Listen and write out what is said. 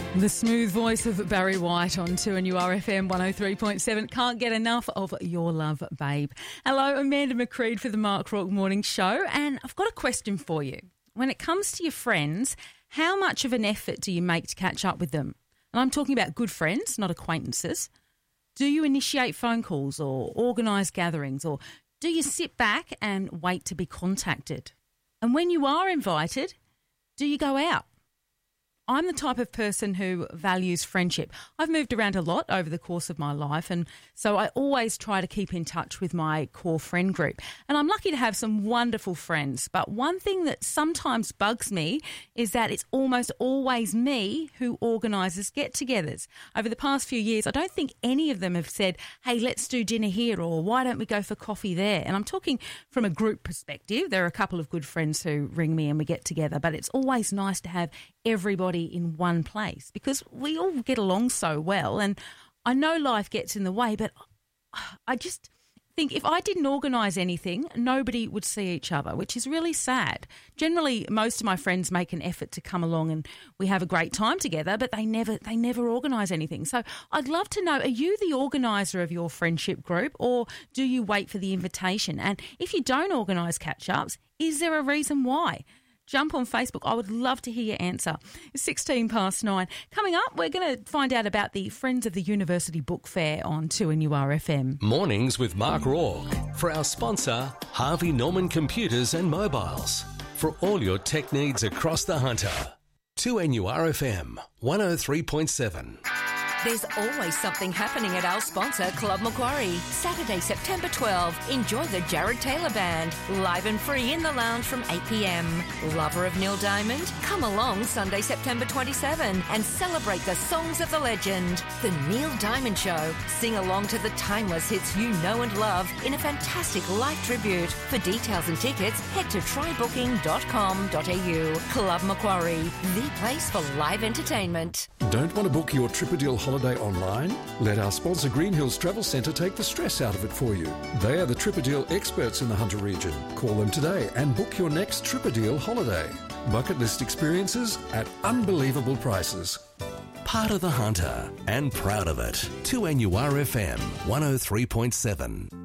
The smooth voice of Barry White on 2NURFM 103.7. Can't get enough of your love, babe. Hello, Amanda McCreed for the Mark Rourke Morning Show, and I've got a question for you. When it comes to your friends, how much of an effort do you make to catch up with them? And I'm talking about good friends, not acquaintances. Do you initiate phone calls or organise gatherings, or do you sit back and wait to be contacted? And when you are invited, do you go out? I'm the type of person who values friendship. I've moved around a lot over the course of my life, and so I always try to keep in touch with my core friend group. And I'm lucky to have some wonderful friends. But one thing that sometimes bugs me is that it's almost always me who organises get-togethers. Over the past few years, I don't think any of them have said, hey, let's do dinner here, or why don't we go for coffee there? And I'm talking from a group perspective. There are a couple of good friends who ring me and we get together, but it's always nice to have everybody in one place because we all get along so well. And I know life gets in the way, but I just think if I didn't organise anything, nobody would see each other, which is really sad. Generally, most of my friends make an effort to come along and we have a great time together, but they never organise anything. So I'd love to know, are you the organiser of your friendship group, or do you wait for the invitation? And if you don't organise catch-ups, is there a reason why? Jump on Facebook. I would love to hear your answer. It's 9:16. Coming up, we're going to find out about the Friends of the University Book Fair on 2NURFM. Mornings with Mark Rourke. For our sponsor, Harvey Norman Computers and Mobiles. For all your tech needs across the Hunter. 2NURFM 103.7. There's always something happening at our sponsor, Club Macquarie. Saturday, September 12. Enjoy the Jared Taylor Band, live and free in the lounge from 8 p.m. Lover of Neil Diamond? Come along Sunday, September 27 and celebrate the songs of the legend. The Neil Diamond Show. Sing along to the timeless hits you know and love in a fantastic live tribute. For details and tickets, head to trybooking.com.au. Club Macquarie, the place for live entertainment. Don't want to book your Tripadil holiday online? Let our sponsor Green Hills Travel Centre take the stress out of it for you. They are the Tripadil experts in the Hunter region. Call them today and book your next Tripadil holiday. Bucket list experiences at unbelievable prices. Part of the Hunter and proud of it. 2NURFM 103.7.